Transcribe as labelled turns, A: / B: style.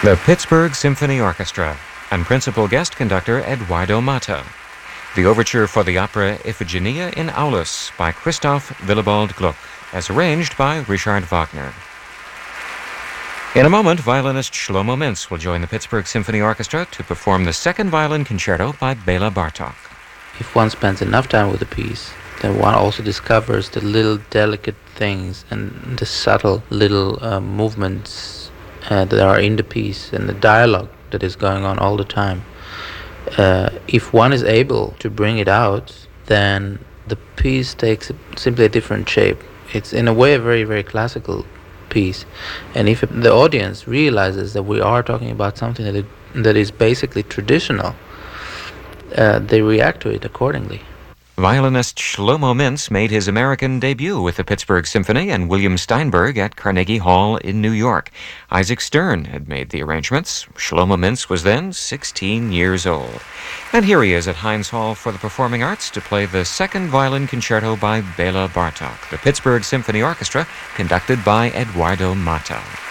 A: The Pittsburgh Symphony Orchestra and principal guest conductor Eduardo Mata. The overture for the opera Iphigenia in Aulis by Christoph Willibald Gluck, as arranged by Richard Wagner. In a moment, violinist Shlomo Mintz will join the Pittsburgh Symphony Orchestra to perform the second violin concerto by Bela Bartok.
B: If one spends enough time with a piece, then one also discovers the little delicate things and the subtle little movements that are in the piece and the dialogue that is going on all the time. If one is able to bring it out, then the piece takes simply a different shape. It's in a way a very, very classical piece. And if the audience realizes that we are talking about something that is basically traditional, they react to it accordingly.
A: Violinist Shlomo Mintz made his American debut with the Pittsburgh Symphony and William Steinberg at Carnegie Hall in New York. Isaac Stern had made the arrangements. Shlomo Mintz was then 16 years old. And here he is at Heinz Hall for the Performing Arts to play the second violin concerto by Bela Bartok, the Pittsburgh Symphony Orchestra, conducted by Eduardo Mata.